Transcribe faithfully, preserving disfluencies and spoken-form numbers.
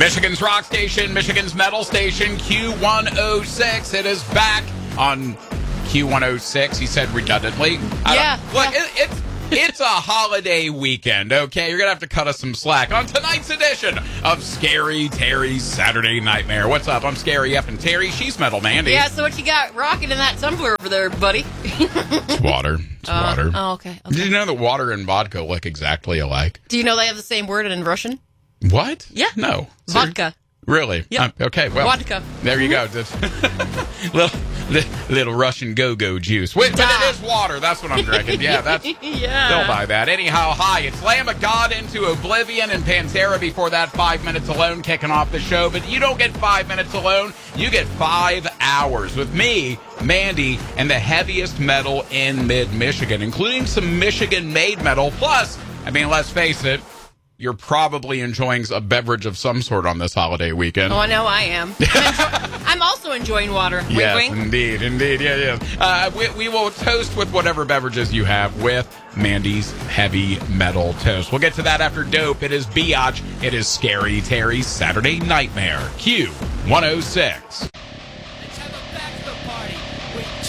Michigan's rock station, Michigan's metal station, Q one oh six. It is back on Q one oh six. He said redundantly. I Yeah. Look, yeah. it, it's it's a holiday weekend, okay? You're going to have to cut us some slack on tonight's edition of Scary Terry's Saturday Nightmare. What's up? I'm Scary F and Terry. She's Metal Mandy. Yeah, so what you got rocking in that tumbler over there, buddy? It's water. It's Uh, water. Oh, okay. okay. Did you know that water and vodka look exactly alike? Do you know they have the same word in Russian? What? Yeah. No. Ser- Vodka. Really? Yep. Um, okay, well. Vodka. There you go. Just little, li- little Russian go-go juice. Wait, but it is water. That's what I'm drinking. Yeah, that's... yeah. They'll buy that. Anyhow, hi, it's Lamb of God into Oblivion and Pantera before that five minutes alone kicking off the show. But you don't get five minutes alone. You get five hours with me, Mandy, and the heaviest metal in mid-Michigan, including some Michigan-made metal. Plus, I mean, let's face it, you're probably enjoying a beverage of some sort on this holiday weekend. Oh, I know I am. I'm, enjoy- I'm also enjoying water. Wink, Yes, wink. indeed, indeed, yeah, yeah. Uh, we, we will toast with whatever beverages you have with Mandy's Heavy Metal Toast. We'll get to that after Dope. It is Biatch. It is Scary Terry's Saturday Nightmare. Q one oh six.